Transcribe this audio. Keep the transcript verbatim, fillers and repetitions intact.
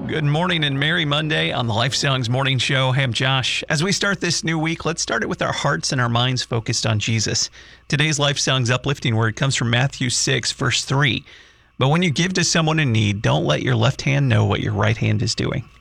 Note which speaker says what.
Speaker 1: Good morning and merry Monday on the Life Songs Morning Show. Hey, I'm Josh. As we start this new week, let's start it with our hearts and our minds focused on Jesus. Today's Life Songs uplifting word comes from Matthew six, verse three. But when you give to someone in need, don't let your left hand know what your right hand is doing.